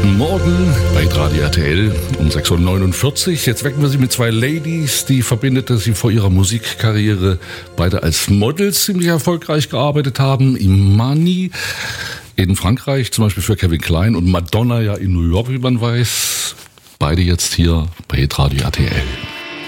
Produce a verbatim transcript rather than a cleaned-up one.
Morgen bei Radio R T L um sechs Uhr neunundvierzig. Jetzt wecken wir Sie mit zwei Ladies, die verbindete sie vor ihrer Musikkarriere beide als Models ziemlich erfolgreich gearbeitet haben. Imani in Frankreich, zum Beispiel für Kevin Klein, und Madonna ja in New York, wie man weiß. Beide jetzt hier bei Radio R T L.